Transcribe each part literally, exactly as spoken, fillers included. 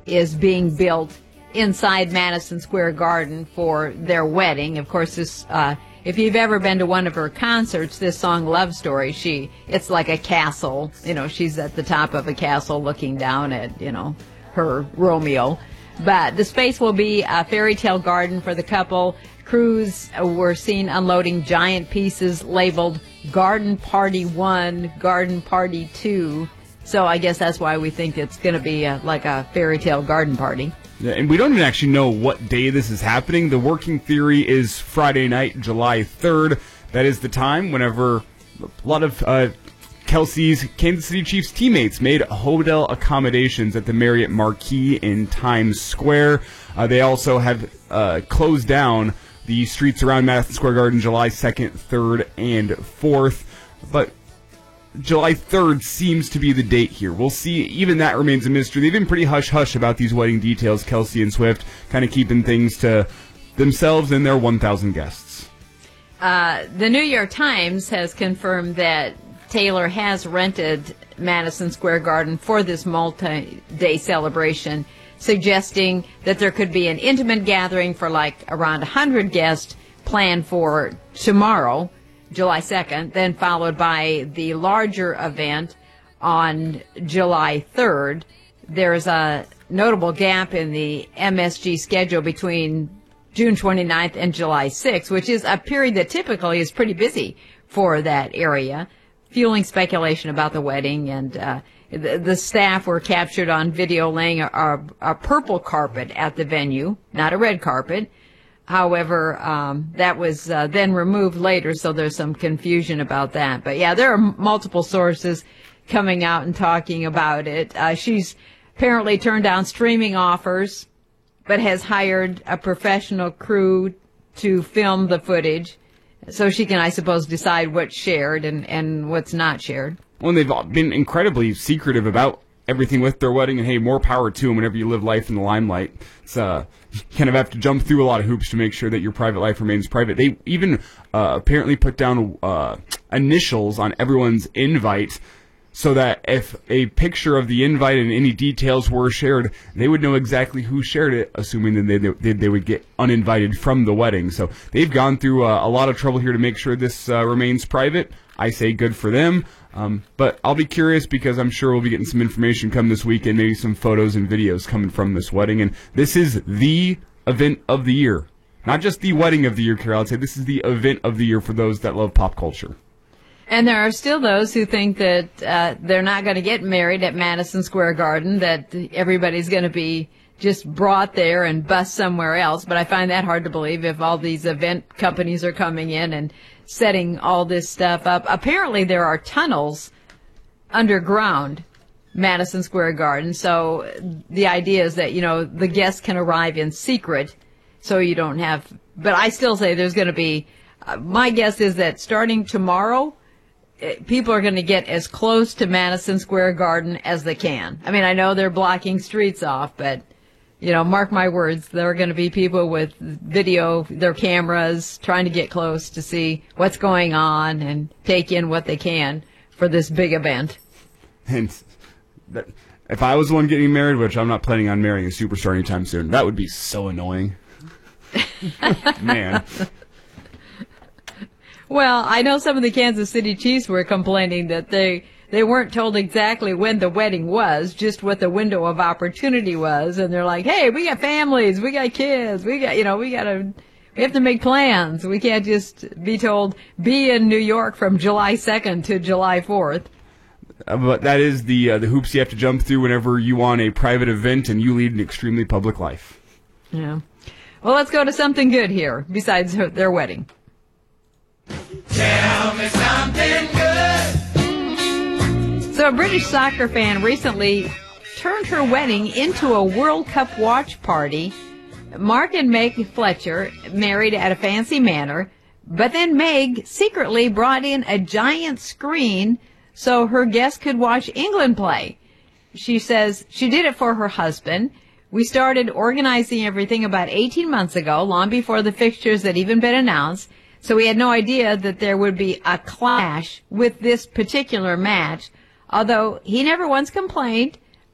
is being built inside Madison Square Garden for their wedding. Of course, this, uh, if you've ever been to one of her concerts, this song Love Story, she, it's like a castle. You know, she's at the top of a castle looking down at, you know, her Romeo. But the space will be a fairy tale garden for the couple. Crews were seen unloading giant pieces labeled Garden Party one, Garden Party two. So I guess that's why we think it's going to be a, like a fairy tale garden party. Yeah, and we don't even actually know what day this is happening. The working theory is Friday night, July third. That is the time whenever a lot of uh, Kelsey's Kansas City Chiefs teammates made hotel accommodations at the Marriott Marquis in Times Square. Uh, they also have uh, closed down the streets around Madison Square Garden July second, third, and fourth. But July third seems to be the date here. We'll see. Even that remains a mystery. They've been pretty hush-hush about these wedding details, Kelsey and Swift, kind of keeping things to themselves and their one thousand guests. Uh, the New York Times has confirmed that Taylor has rented Madison Square Garden for this multi-day celebration, suggesting that there could be an intimate gathering for like around one hundred guests planned for tomorrow, July second, then followed by the larger event on July third. There's a notable gap in the M S G schedule between June twenty-ninth and July sixth, which is a period that typically is pretty busy for that area, fueling speculation about the wedding. And uh, the, the staff were captured on video laying a, a, a purple carpet at the venue, not a red carpet. However, um, that was uh, then removed later, so there's some confusion about that. But yeah, there are multiple sources coming out and talking about it. Uh, she's apparently turned down streaming offers, but has hired a professional crew to film the footage, so she can, I suppose, decide what's shared and, and what's not shared. Well, they've been incredibly secretive about everything with their wedding, and hey, more power to them whenever you live life in the limelight. It's uh, you kind of have to jump through a lot of hoops to make sure that your private life remains private. They even uh, apparently put down uh, initials on everyone's invite, so that if a picture of the invite and any details were shared, they would know exactly who shared it, assuming that they, they, they would get uninvited from the wedding. So they've gone through uh, a lot of trouble here to make sure this uh, remains private. I say good for them. Um, but I'll be curious because I'm sure we'll be getting some information come this weekend, maybe some photos and videos coming from this wedding. And this is the event of the year. Not just the wedding of the year, Carol. I'd say this is the event of the year for those that love pop culture. And there are still those who think that uh, they're not going to get married at Madison Square Garden, that everybody's going to be just brought there and bus somewhere else. But I find that hard to believe if all these event companies are coming in and setting all this stuff up. Apparently there are tunnels underground Madison Square Garden. So the idea is that, you know, the guests can arrive in secret so you don't have, but I still say there's going to be, uh, my guess is that starting tomorrow, people are going to get as close to Madison Square Garden as they can. I mean, I know they're blocking streets off, but, you know, mark my words, there are going to be people with video, their cameras, trying to get close to see what's going on and take in what they can for this big event. And that, if I was the one getting married, which I'm not planning on marrying a superstar anytime soon, that would be so annoying. Man. Well, I know some of the Kansas City Chiefs were complaining that they they weren't told exactly when the wedding was, just what the window of opportunity was, and they're like, "Hey, we got families, we got kids, we got, you know, we got to we have to make plans. We can't just be told be in New York from July second to July fourth." Uh, but that is the uh, the hoops you have to jump through whenever you want a private event and you lead an extremely public life. Yeah. Well, let's go to something good here besides her, their wedding. Tell me something good. So a British soccer fan recently turned her wedding into a World Cup watch party. Mark and Meg Fletcher married at a fancy manor, but then Meg secretly brought in a giant screen so her guests could watch England play. She says she did it for her husband. We started organizing everything about eighteen months ago, long before the fixtures had even been announced. So we had no idea that there would be a clash with this particular match, although he never once complained.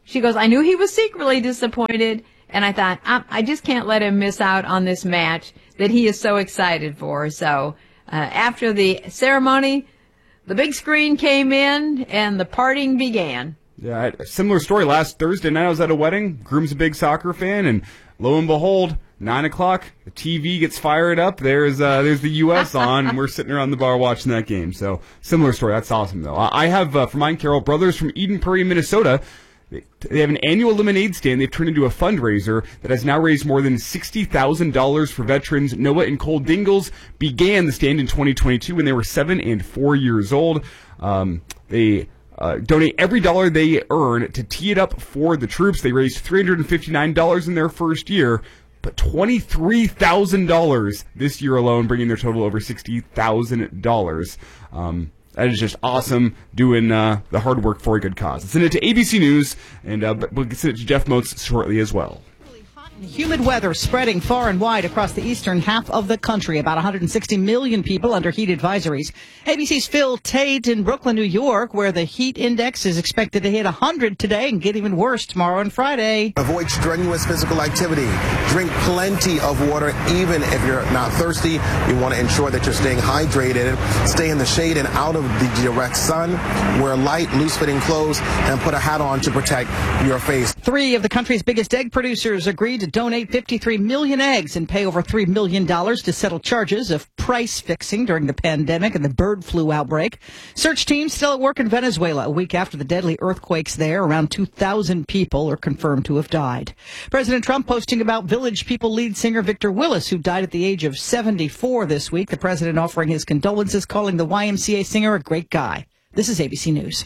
She goes, I knew he was secretly disappointed, and I thought, I, I just can't let him miss out on this match that he is so excited for. So uh, after the ceremony, the big screen came in, and the partying began. Yeah, I had a similar story last Thursday night. I was at a wedding. Groom's a big soccer fan, and lo and behold, nine o'clock, the T V gets fired up. There's uh, there's the U S on, and we're sitting around the bar watching that game. So similar story. That's awesome, though. I have, uh, for mine, Carol, brothers from Eden Prairie, Minnesota. They have an annual lemonade stand they've turned into a fundraiser that has now raised more than sixty thousand dollars for veterans. Noah and Cole Dingles began the stand in twenty twenty-two when they were seven and four years old. Um, they uh, donate every dollar they earn to tee it up for the troops. They raised three hundred fifty-nine dollars in their first year, but twenty-three thousand dollars this year alone, bringing their total over sixty thousand dollars. Um, That is just awesome, doing uh, the hard work for a good cause. Let's send it to A B C News, and uh, we'll send it to Jeff Moats shortly as well. Humid weather spreading far and wide across the eastern half of the country. About one hundred sixty million people under heat advisories. A B C's Phil Tate in Brooklyn, New York, where the heat index is expected to hit one hundred today and get even worse tomorrow and Friday. Avoid strenuous physical activity. Drink plenty of water, even if you're not thirsty. You want to ensure that you're staying hydrated. Stay in the shade and out of the direct sun. Wear light, loose-fitting clothes, and put a hat on to protect your face. Three of the country's biggest egg producers agreed to donate fifty-three million eggs and pay over three million dollars to settle charges of price fixing during the pandemic and the bird flu outbreak. Search teams still at work in Venezuela a week after the deadly earthquakes there. Around two thousand people are confirmed to have died. President Trump posting about Village People lead singer Victor Willis, who died at the age of seventy-four this week. The president offering his condolences, calling the Y M C A singer a great guy. This is A B C News.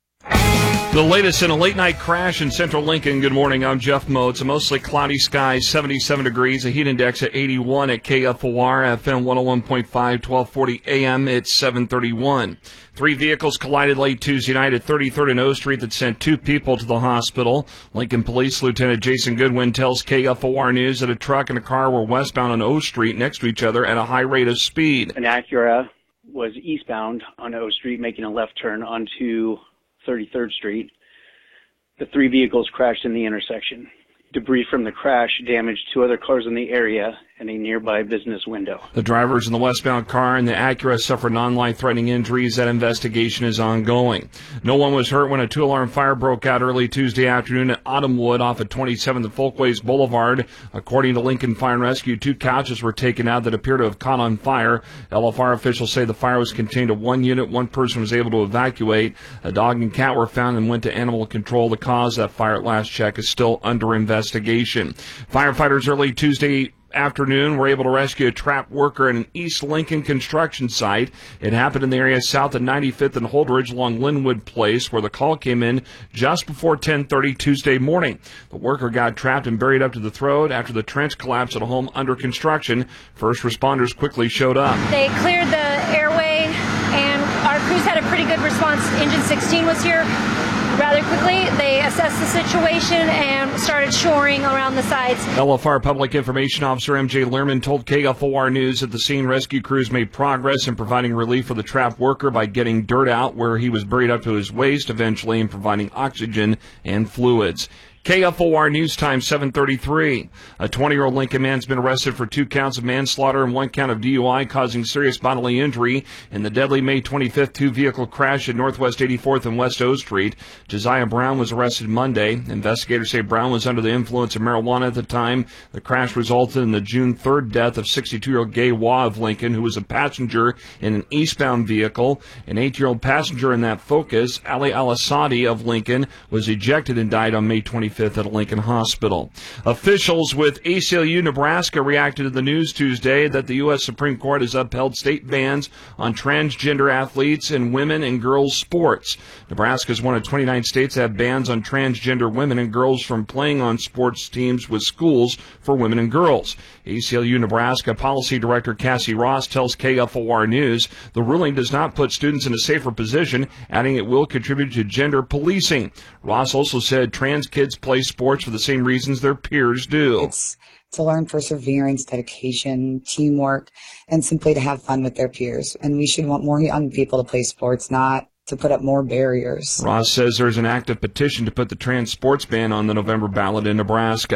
The latest in a late-night crash in central Lincoln. Good morning, I'm Jeff Moats. A mostly cloudy sky, seventy-seven degrees, a heat index at eighty-one at K F O R, F M one oh one point five, twelve forty A M, it's seven thirty-one. Three vehicles collided late Tuesday night at thirty-third and O Street that sent two people to the hospital. Lincoln Police Lieutenant Jason Goodwin tells K F O R News that a truck and a car were westbound on O Street next to each other at a high rate of speed. An Acura was eastbound on O Street, making a left turn onto thirty-third Street. The three vehicles crashed in the intersection. Debris from the crash damaged two other cars in the area and a nearby business window. The drivers in the westbound car and the Acura suffered non-life-threatening injuries. That investigation is ongoing. No one was hurt when a two-alarm fire broke out early Tuesday afternoon at Autumnwood off of twenty-seventh and Folkways Boulevard. According to Lincoln Fire and Rescue, two couches were taken out that appear to have caught on fire. L F R officials say the fire was contained to one unit. One person was able to evacuate. A dog and cat were found and went to animal control. The cause of that fire at last check is still under investigation. Firefighters early Tuesday afternoon were able to rescue a trapped worker at an East Lincoln construction site. It happened in the area south of ninety-fifth and Holdridge along Linwood Place, where the call came in just before ten thirty Tuesday morning. The worker got trapped and buried up to the throat after the trench collapsed at a home under construction. First responders quickly showed up. They cleared the airway, and our crews had a pretty good response. Engine sixteen was here rather quickly. They assessed the situation and started shoring around the sides. L F R Public Information Officer M J Lehrman told K F O R News that the scene rescue crews made progress in providing relief for the trapped worker by getting dirt out where he was buried up to his waist, eventually, and providing oxygen and fluids. K F O R News Time, seven thirty-three. A twenty-year-old Lincoln man's been arrested for two counts of manslaughter and one count of D U I causing serious bodily injury in the deadly May twenty-fifth two-vehicle crash at Northwest eighty-fourth and West O Street. Josiah Brown was arrested Monday. Investigators say Brown was under the influence of marijuana at the time. The crash resulted in the June third death of sixty-two-year-old Gay Waugh of Lincoln, who was a passenger in an eastbound vehicle. An eight-year-old passenger in that Focus, Ali Al-Assadi of Lincoln, was ejected and died on May twenty-fifth at a Lincoln hospital. Officials with A C L U Nebraska reacted to the news Tuesday that the U S Supreme Court has upheld state bans on transgender athletes in women and girls sports. Nebraska is one of twenty-nine states that have bans on transgender women and girls from playing on sports teams with schools for women and girls. A C L U Nebraska Policy Director Cassie Ross tells K F O R News the ruling does not put students in a safer position, adding it will contribute to gender policing. Ross also said trans kids play sports for the same reasons their peers do. It's to learn perseverance, dedication, teamwork, and simply to have fun with their peers. And we should want more young people to play sports, not to put up more barriers. Ross says there's an active petition to put the trans sports ban on the November ballot in Nebraska.